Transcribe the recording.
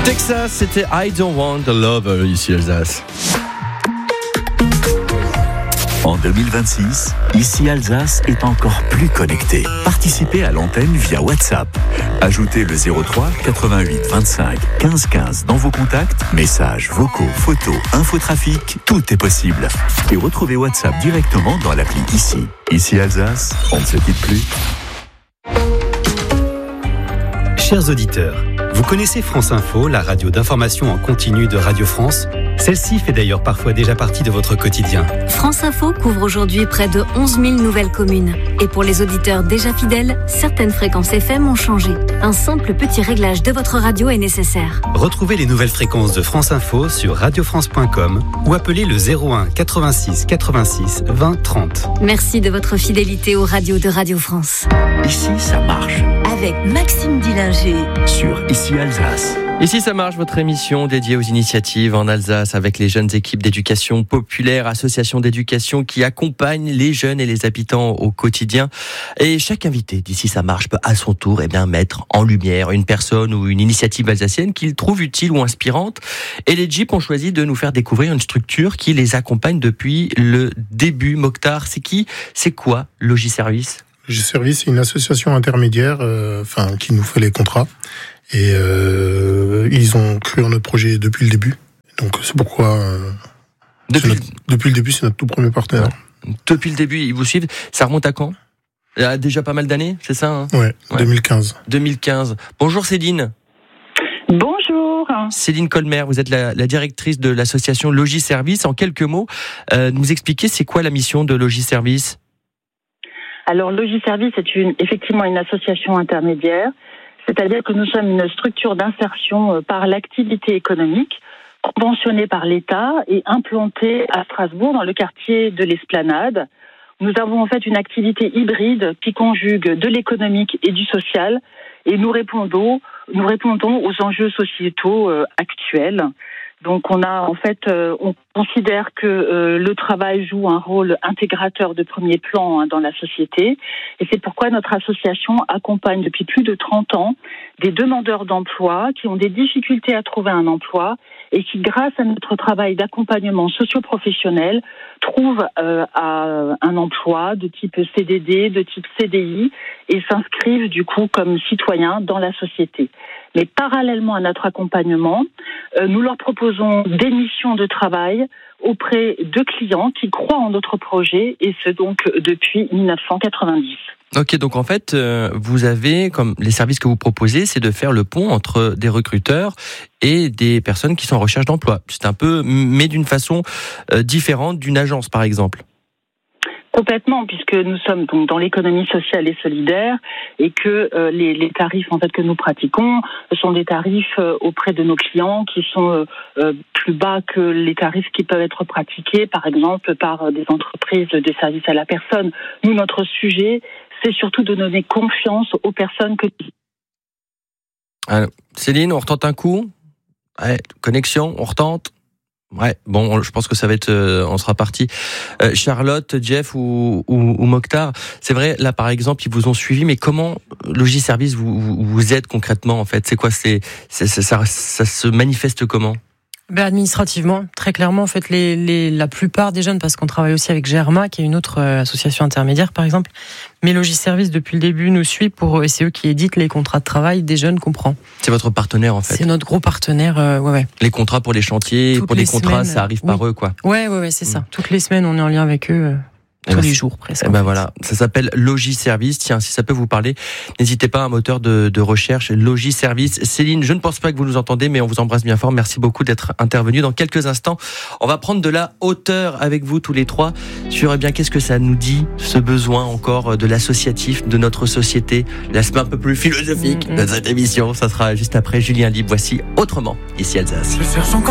Texas, c'était I Don't Want the Lover, ici Alsace. En 2026, ici Alsace est encore plus connectée. Participez à l'antenne via WhatsApp. Ajoutez le 03 88 25 15 15 dans vos contacts, messages, vocaux, photos, infotrafic, tout est possible. Et retrouvez WhatsApp directement dans l'appli Ici. Ici Alsace, on ne se quitte plus. Chers auditeurs, vous connaissez France Info, la radio d'information en continu de Radio France ? Celle-ci fait d'ailleurs parfois déjà partie de votre quotidien. France Info couvre aujourd'hui près de 11 000 nouvelles communes. Et pour les auditeurs déjà fidèles, certaines fréquences FM ont changé. Un simple petit réglage de votre radio est nécessaire. Retrouvez les nouvelles fréquences de France Info sur radiofrance.com ou appelez le 01 86 86 20 30. Merci de votre fidélité aux radios de Radio France. Ici, ça marche. Avec Maxime Dillinger. Sur Ici Alsace. Ici ça marche, votre émission dédiée aux initiatives en Alsace avec les jeunes équipes d'éducation populaire, associations d'éducation qui accompagnent les jeunes et les habitants au quotidien. Et chaque invité d'Ici ça marche peut à son tour mettre en lumière une personne ou une initiative alsacienne qu'il trouve utile ou inspirante. Et les Jeeps ont choisi de nous faire découvrir une structure qui les accompagne depuis le début. Mokhtar, c'est quoi Logiservice ? Logiservice, c'est une association intermédiaire qui nous fait les contrats. Et ils ont cru en notre projet depuis le début. Donc c'est pourquoi depuis le début, c'est notre tout premier partenaire. Ouais. Depuis le début, ils vous suivent. Ça remonte à quand ? Il y a déjà pas mal d'années, c'est ça hein ? Ouais, 2015. 2015. Bonjour Céline. Bonjour. Céline Colmer, vous êtes la directrice de l'association Logiservice. En quelques mots, nous expliquer c'est quoi la mission de Logiservice ? Alors Logiservice est effectivement une association intermédiaire. C'est-à-dire que nous sommes une structure d'insertion par l'activité économique, conventionnée par l'État et implantée à Strasbourg dans le quartier de l'Esplanade. Nous avons en fait une activité hybride qui conjugue de l'économique et du social et nous répondons aux enjeux sociétaux actuels. Donc on considère que le travail joue un rôle intégrateur de premier plan dans la société et c'est pourquoi notre association accompagne depuis plus de 30 ans des demandeurs d'emploi qui ont des difficultés à trouver un emploi et qui, grâce à notre travail d'accompagnement socio-professionnel, trouvent un emploi de type CDD, de type CDI et s'inscrivent du coup comme citoyens dans la société. Mais parallèlement à notre accompagnement, nous leur proposons des missions de travail auprès de clients qui croient en notre projet et ce donc depuis 1990. Ok, donc en fait, vous avez, comme les services que vous proposez, c'est de faire le pont entre des recruteurs et des personnes qui sont en recherche d'emploi. C'est un peu, mais d'une façon différente d'une agence, par exemple. Complètement, puisque nous sommes donc dans l'économie sociale et solidaire et que les tarifs en fait que nous pratiquons sont des tarifs auprès de nos clients qui sont plus bas que les tarifs qui peuvent être pratiqués, par exemple, par des entreprises de services à la personne. Nous, notre sujet, c'est surtout de donner confiance aux personnes que... Alors, Céline, on retente un coup ? Ouais, connexion, on retente ? Ouais, bon, je pense que ça va être, on sera parti. Charlotte, Jeff ou Mokhtar, c'est vrai, là par exemple, ils vous ont suivi, mais comment Logiservice vous aide concrètement en fait ? C'est quoi, ça se manifeste comment ? Administrativement, très clairement, en fait, la plupart des jeunes, parce qu'on travaille aussi avec Germa, qui est une autre association intermédiaire, par exemple, mais Logiservice, depuis le début, nous suit et c'est eux qui éditent les contrats de travail des jeunes qu'on prend. C'est votre partenaire, en fait. C'est notre gros partenaire, ouais. Les contrats pour les chantiers, toutes pour les contrats, semaines, ça arrive par eux, quoi. Ouais, c'est ça. Toutes les semaines, on est en lien avec eux. Tous les jours presque. Voilà, ça s'appelle Logiservice. Tiens, si ça peut vous parler, n'hésitez pas, un moteur de recherche, Logiservice. Céline, je ne pense pas que vous nous entendez, mais on vous embrasse bien fort. Merci beaucoup d'être intervenu. Dans quelques instants, on va prendre de la hauteur avec vous tous les trois sur qu'est-ce que ça nous dit, ce besoin encore de l'associatif de notre société. L'aspect un peu plus philosophique de cette émission, ça sera juste après Julien Libre. Voici Autrement, ici Alsace. Je cherche encore